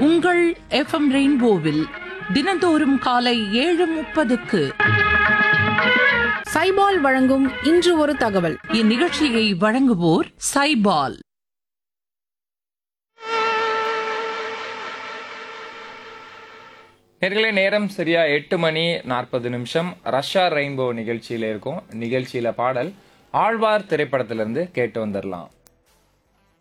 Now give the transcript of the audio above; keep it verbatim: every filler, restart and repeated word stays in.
உங்கள் எஃப்எம் ரெயின்போவில் தினந்தோறும் காலை ஏழு முப்பதுக்கு சைபால் வழங்கும் இன்று ஒரு தகவல். இந்நிகழ்ச்சியை வழங்குவோர் சைபால். நேர்களே, நேரம் சரியா எட்டு மணி நாற்பது நிமிஷம். ரஷ்யா ரெயின்போ நிகழ்ச்சியில இருக்கும். நிகழ்ச்சியில பாடல் ஆழ்வார் திரைப்படத்திலிருந்து கேட்டு வந்துடலாம்.